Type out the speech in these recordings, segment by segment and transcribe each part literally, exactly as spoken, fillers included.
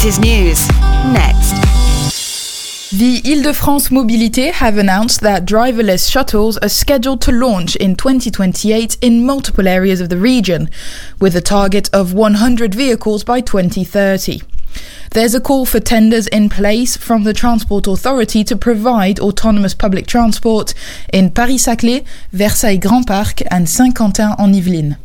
latest news, next. The Île-de-France Mobilité have announced that driverless shuttles are scheduled to launch in twenty twenty-eight in multiple areas of the region, with a target of one hundred vehicles by twenty thirty. There's a call for tenders in place from the Transport Authority to provide autonomous public transport in Paris-Saclay, Versailles Grand Parc and Saint-Quentin en Yvelines.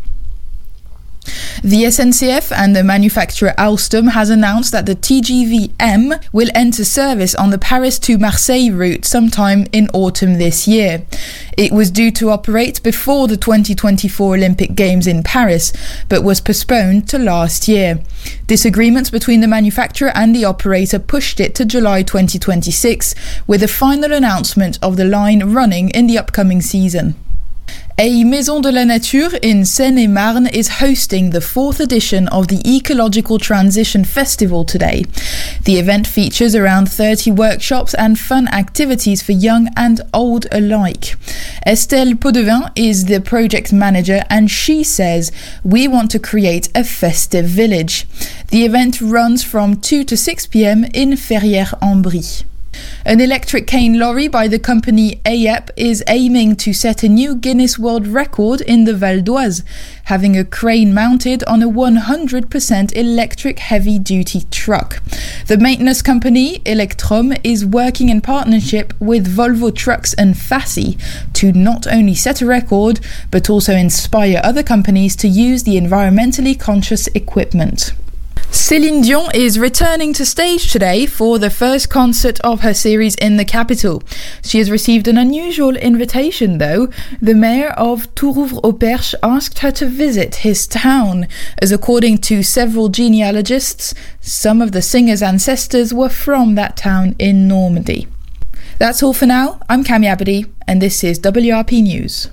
The S N C F and the manufacturer Alstom has announced that the T G V M will enter service on the Paris to Marseille route sometime in autumn this year. It was due to operate before the twenty twenty-four Olympic Games in Paris, but was postponed to last year. Disagreements between the manufacturer and the operator pushed it to July twenty twenty-six, with a final announcement of the line running in the upcoming season. A Maison de la Nature in Seine-et-Marne is hosting the fourth edition of the Ecological Transition Festival today. The event features around thirty workshops and fun activities for young and old alike. Estelle Podevin is the project manager and she says, "We want to create a festive village." The event runs from two to six p.m. in Ferrières-en-Brie. An electric cane lorry by the company A E P is aiming to set a new Guinness World Record in the Val d'Oise, having a crane mounted on a one hundred percent electric heavy-duty truck. The maintenance company Electrom is working in partnership with Volvo Trucks and Fassi to not only set a record, but also inspire other companies to use the environmentally conscious equipment. Céline Dion is returning to stage today for the first concert of her series in the capital. She has received an unusual invitation though. The mayor of Tourouvre-au-Perche asked her to visit his town, as according to several genealogists, some of the singer's ancestors were from that town in Normandy. That's all for now. I'm Cami Abadi and this is W R P News.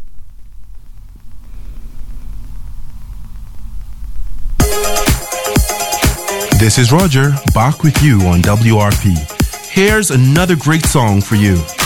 This is Roger, back with you on W R P. Here's another great song for you.